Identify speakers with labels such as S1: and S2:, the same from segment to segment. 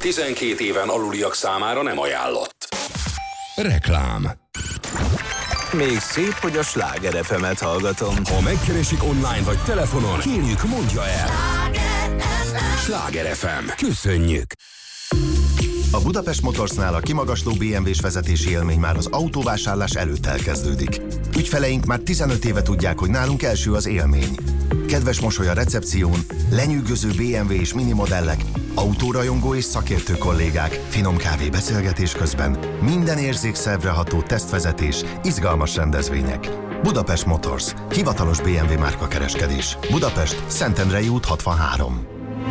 S1: 12 éven aluliak számára nem ajánlott.
S2: Reklám.
S3: Még szép, hogy a Sláger FM-et hallgatom.
S2: Ha megkeresik online vagy telefonon, kérjük, mondja el. Sláger FM. Köszönjük.
S4: A Budapest Motorsnál a kimagasló BMW-s vezetési élmény már az autóvásárlás előtt elkezdődik. Ügyfeleink már 15 éve tudják, hogy nálunk első az élmény. Kedves mosoly a recepción, lenyűgöző BMW és mini modellek, autórajongó és szakértő kollégák, finom kávé beszélgetés közben, minden érzékszervre ható tesztvezetés, izgalmas rendezvények. Budapest Motors, hivatalos BMW márkakereskedés. Budapest, Szentendrei út 63.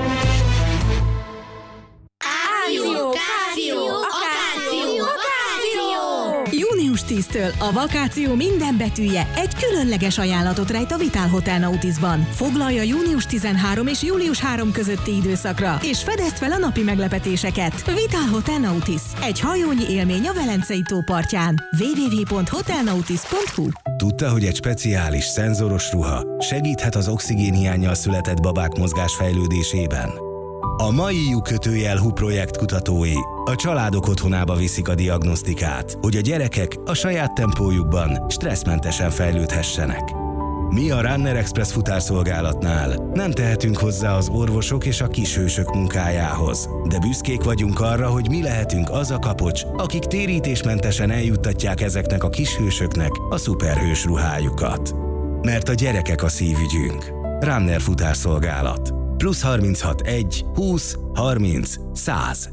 S5: Június 10-től a vakáció minden betűje egy különleges ajánlatot rejt a Vitál Hotel Nautisban. Foglalja június 13 és július 3 közötti időszakra, és fedezd fel a napi meglepetéseket. Vitál Hotel Nautis. Egy hajónyi élmény a Velencei tó partján. www.hotelnautis.hu.
S6: Tudta, hogy egy speciális szenzoros ruha segíthet az oxigénhiánnyal született babák mozgásfejlődésében? A mai lyukkötőjel projekt kutatói a családok otthonába viszik a diagnosztikát, hogy a gyerekek a saját tempójukban stresszmentesen fejlődhessenek. Mi a Runner Express futárszolgálatnál nem tehetünk hozzá az orvosok és a kishősök munkájához, de büszkék vagyunk arra, hogy mi lehetünk az a kapocs, akik térítésmentesen eljuttatják ezeknek a kishősöknek a szuperhős ruhájukat. Mert a gyerekek a szívügyünk. Runner futárszolgálat. +36 1 20 30 100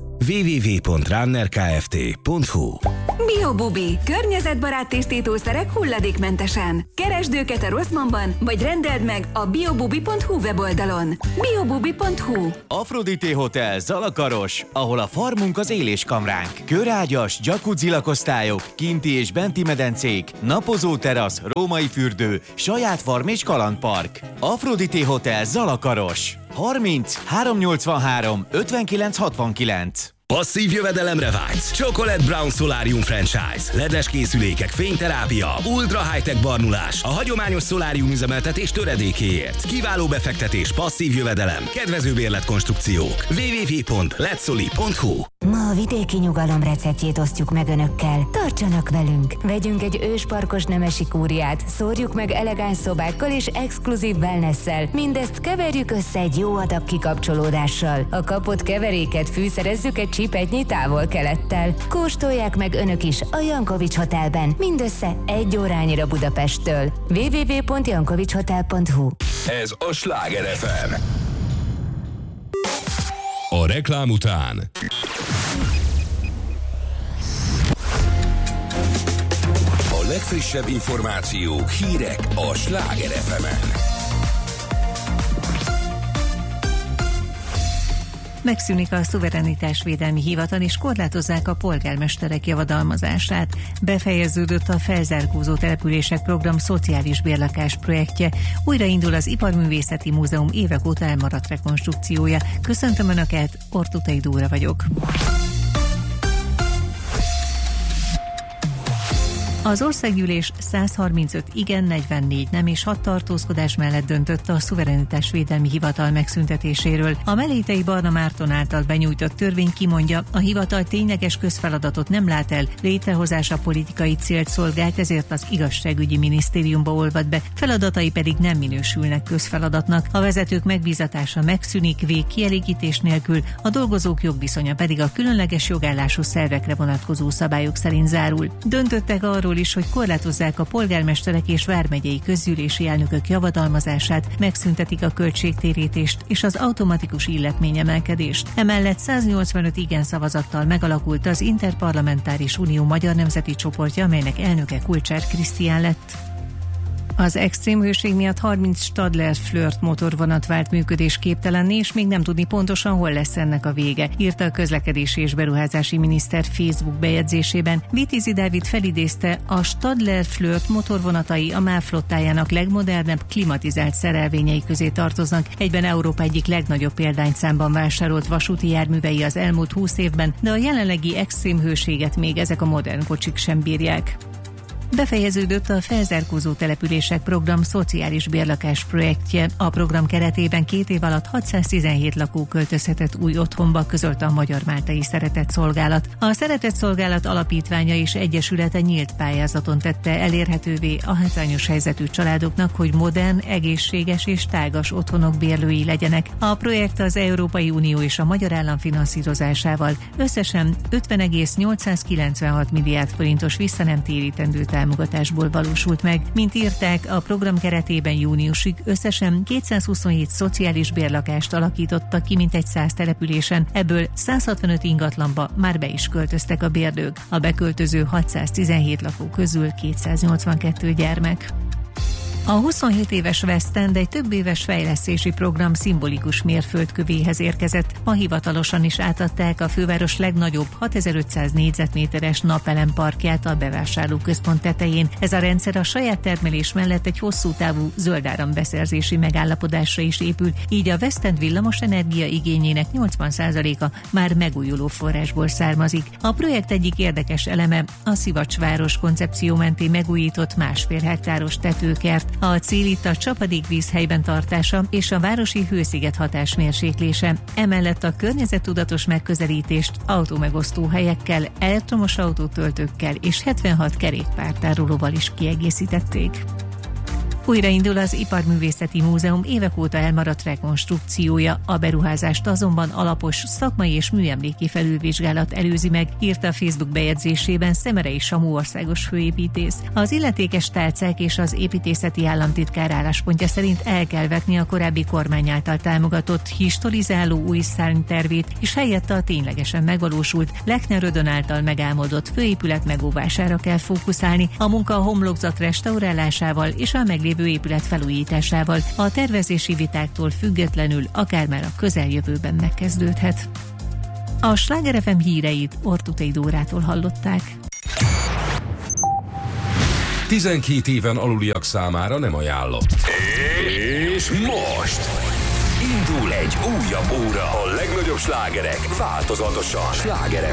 S6: www.runnerkft.hu.
S7: Biobubi. Környezetbarát tisztítószerek hulladékmentesen. Keresd őket a Rossmannban, vagy rendeld meg a biobubi.hu weboldalon. biobubi.hu.
S8: Aphrodite Hotel Zalakaros, ahol a farmunk az éléskamránk. Körágyas, jacuzzi lakosztályok, kinti és benti medencék, napozó terasz, római fürdő, saját farm és kalandpark. Aphrodite Hotel Zalakaros. 30 383 59 69.
S2: Passzív jövedelemre vágysz? Chocolate Brown Solarium Franchise. Ledes készülékek, fényterápia, ultra high-tech barnulás, a hagyományos szolárium üzemeltetés töredékéért. Kiváló befektetés, passzív jövedelem, kedvező bérletkonstrukciók. www.letsoli.hu.
S9: Ma a vidéki nyugalom receptjét osztjuk meg önökkel. Tartsanak velünk! Vegyünk egy ősparkos nemesi kúriát, szórjuk meg elegáns szobákkal és exkluzív wellnesszel. Mindezt keverjük össze egy jó adag kikapcsolódással. A kapott keveréket fűszerezzük egy csipetnyi távol-kelettel. Kóstolják meg önök is a Jankovics Hotelben, mindössze 1 órányira Budapesttől. www.jankovicshotel.hu.
S2: Ez a Sláger FM. A reklám után a legfrissebb információk, hírek a Sláger FM-en.
S10: Megszűnik a Szuverenitásvédelmi Hivatal, és korlátozzák a polgármesterek javadalmazását. Befejeződött a felzárkózó települések program szociális bérlakás projektje. Újraindul az Iparművészeti Múzeum évek óta elmaradt rekonstrukciója. Köszöntöm Önöket, Ortutai Dóra vagyok. Az országgyűlés 135 igen, 44 nem és 6 tartózkodás mellett döntött a Szuverenitásvédelmi Hivatal megszüntetéséről. A Melétei Barna Márton által benyújtott törvény kimondja, a hivatal tényleges közfeladatot nem lát el, létrehozása politikai célt szolgált, ezért az Igazságügyi Minisztériumba olvad be, feladatai pedig nem minősülnek közfeladatnak. A vezetők megbízatása megszűnik végkielégítés nélkül, a dolgozók jogviszonya pedig a különleges jogállású szervekre vonatkozó szabályok szerint zárul. Döntöttek arról is, hogy korlátozzák a polgármesterek és vármegyei közgyűlési elnökök javadalmazását, megszüntetik a költségtérítést és az automatikus illetvényemelkedést. Emellett 185 igen szavazattal megalakult az Interparlamentáris Unió Magyar Nemzeti Csoportja, amelynek elnöke Kulcsár Krisztián lett. Az extrém hőség miatt 30 Stadler Flirt motorvonat vált működésképtelenné, és még nem tudni pontosan, hol lesz ennek a vége, írta a közlekedési és beruházási miniszter Facebook bejegyzésében. Vitézi Dávid felidézte, a Stadler Flirt motorvonatai a MÁV flottájának legmodernebb klimatizált szerelvényei közé tartoznak, egyben Európa egyik legnagyobb példányszámban vásárolt vasúti járművei az elmúlt 20 évben, de a jelenlegi extrém hőséget még ezek a modern kocsik sem bírják. Befejeződött a felzárkózó települések program szociális bérlakás projektje. A program keretében 2 év alatt 617 lakó költözhetett új otthonba, közölte a Magyar-Máltai Szeretetszolgálat. A Szeretetszolgálat alapítványa és egyesülete nyílt pályázaton tette elérhetővé a hátrányos helyzetű családoknak, hogy modern, egészséges és tágas otthonok bérlői legyenek. A projekt az Európai Unió és a magyar állam finanszírozásával összesen 50,896 milliárd forintos visszanemtérítendő támogatásból valósult meg. Mint írták, a program keretében júniusig összesen 227 szociális bérlakást alakítottak ki mintegy 100 településen, ebből 165 ingatlanba már be is költöztek a bérlők. A beköltöző 617 lakó közül 282 gyermek. A 27 éves West End egy több éves fejlesztési program szimbolikus mérföldkövéhez érkezett. Ma hivatalosan is átadták a főváros legnagyobb 6500 négyzetméteres napelemparkját a bevásárlóközpont tetején. Ez a rendszer a saját termelés mellett egy hosszú távú zöldáram beszerzési megállapodásra is épül, így a West End villamos energia igényének 80%-a már megújuló forrásból származik. A projekt egyik érdekes eleme a Szivacsváros koncepció mentén megújított 1,5 hektáros tetőkert. A cél itt a csapadékvíz helyben tartása és a városi hősziget hatás mérséklése. Emellett a környezettudatos megközelítést autómegosztó helyekkel, elektromos autótöltőkkel és 76 kerékpártárolóval is kiegészítették. Újraindul az Iparművészeti Múzeum évek óta elmaradt rekonstrukciója, a beruházást azonban alapos szakmai és műemléki felülvizsgálat előzi meg, írta a Facebook bejegyzésében Szemerei Samu országos főépítész. Az illetékes tálcák és az építészeti államtitkár álláspontja szerint el kell vetni a korábbi kormány által támogatott historizáló új szárnytervét, és helyette a ténylegesen megvalósult Lechner Rödön által megálmodott főépület megóvására kell fókuszálni. A munka a homlokzat restaurálásával és a meglévő épület felújításával a tervezési vitáktól függetlenül akár már a közeljövőben megkezdődhet. A Sláger FM híreit Ortutei Dórától hallották.
S1: 12 éven aluliak számára nem ajánlott. És most indul egy újabb óra. A legnagyobb slágerek változatosan. Sláger